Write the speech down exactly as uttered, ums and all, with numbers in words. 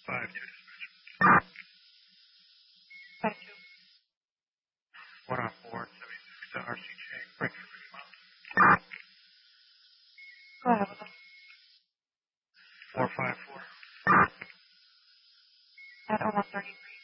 Five, yes. Five two. One on four, seventy-six to R C J. Break for thirty miles. Go ahead with them. Four five four. At almost thirty-three.